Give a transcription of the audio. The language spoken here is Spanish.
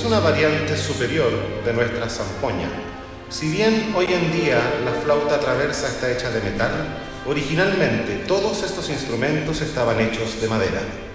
una variante superior de nuestra zampoña. Si bien hoy en día la flauta traversa está hecha de metal, originalmente todos estos instrumentos estaban hechos de madera.